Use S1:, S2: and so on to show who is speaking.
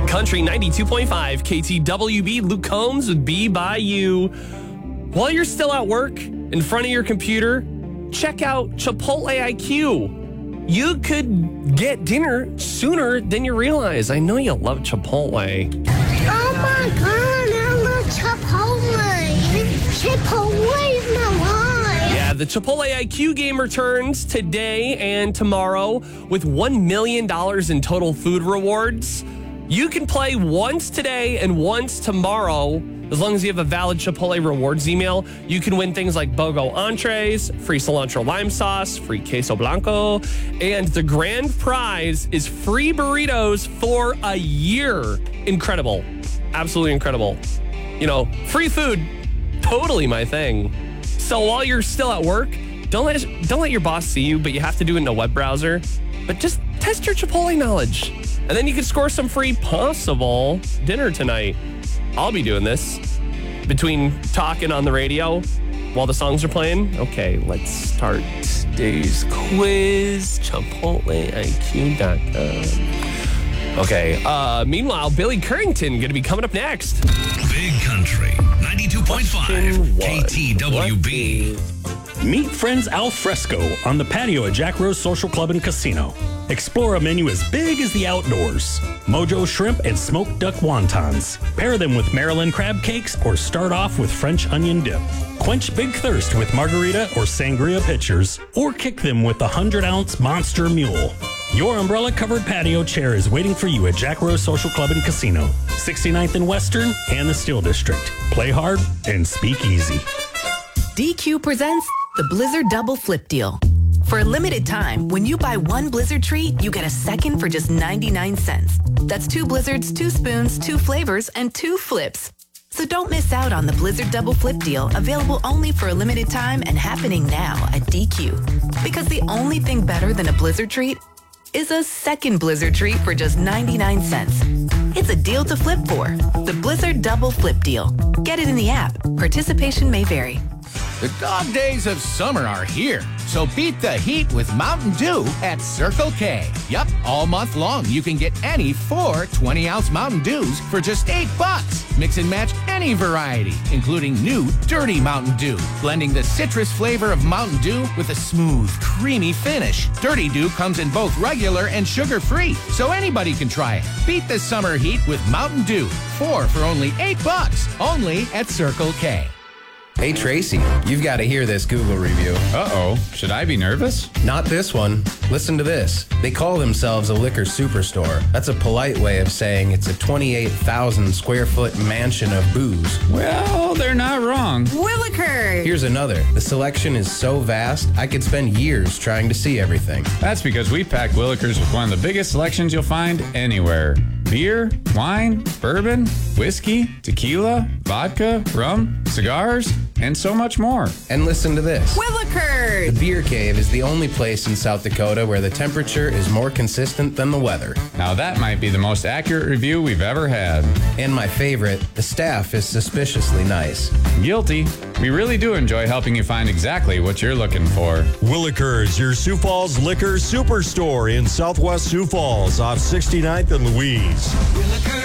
S1: Big Country 92.5 KTWB. Luke Combs with Be By You. While you're still at work, in front of your computer, check out Chipotle IQ. You could get dinner sooner than you realize. I know you love Chipotle.
S2: Oh my God, I love Chipotle. Chipotle is my life.
S1: Yeah, the Chipotle IQ game returns today and tomorrow with $1 million in total food rewards. You can play once today and once tomorrow. As long as you have a valid Chipotle rewards email, you can win things like BOGO entrees, free cilantro lime sauce, free queso blanco, and the grand prize is free burritos for a year. Incredible. Absolutely incredible. You know, free food, totally my thing. So while you're still at work, don't let your boss see you, but you have to do it in a web browser. But just test your Chipotle knowledge. And then you can score some free possible dinner tonight. I'll be doing this between talking on the radio while the songs are playing. Okay, let's start today's quiz. ChipotleIQ.com. Okay, meanwhile, Billy Currington going to be coming up next.
S3: Big Country 92.5 KTWB.
S4: Meet friends al fresco on the patio at Jack Rose Social Club and Casino. Explore a menu as big as the outdoors. Mojo shrimp and smoked duck wontons. Pair them with Maryland crab cakes or start off with French onion dip. Quench big thirst with margarita or sangria pitchers or kick them with the 100-ounce Monster Mule. Your umbrella-covered patio chair is waiting for you at Jack Rose Social Club and Casino, 69th and Western and the Steel District. Play hard and speak easy.
S5: DQ presents the Blizzard Double Flip Deal. For a limited time, when you buy one Blizzard treat, you get a second for just 99 cents. That's 2 Blizzards, 2 spoons, 2 flavors, and 2 flips. So don't miss out on the Blizzard Double Flip Deal, available only for a limited time and happening now at DQ. Because the only thing better than a Blizzard treat is a second Blizzard treat for just 99 cents. It's a deal to flip for. The Blizzard Double Flip Deal. Get it in the app. Participation may vary.
S6: The dog days of summer are here, so beat the heat with Mountain Dew at Circle K. Yup, all month long you can get any 4 20-ounce Mountain Dews for just $8. Mix and match any variety, including new Dirty Mountain Dew, blending the citrus flavor of Mountain Dew with a smooth, creamy finish. Dirty Dew comes in both regular and sugar-free, so anybody can try it. Beat the summer heat with Mountain Dew. 4 for only $8, only at Circle K.
S7: Hey, Tracy, you've got to hear this Google review.
S8: Uh-oh, should I be nervous?
S7: Not this one. Listen to this. They call themselves a liquor superstore. That's a polite way of saying it's a 28,000 square foot mansion of booze.
S8: Well, they're not wrong.
S5: Willikers!
S7: Here's another. The selection is so vast, I could spend years trying to see everything.
S8: That's because we packed Willikers with one of the biggest selections you'll find anywhere. Beer, wine, bourbon, whiskey, tequila, vodka, rum, cigars, and so much more.
S7: And listen to this.
S5: Willikers!
S7: The Beer Cave is the only place in South Dakota where the temperature is more consistent than the weather.
S8: Now that might be the most accurate review we've ever had.
S7: And my favorite, the staff is suspiciously nice.
S8: Guilty. We really do enjoy helping you find exactly what you're looking for.
S9: Willikers, your Sioux Falls liquor superstore in Southwest Sioux Falls off 69th and Louise.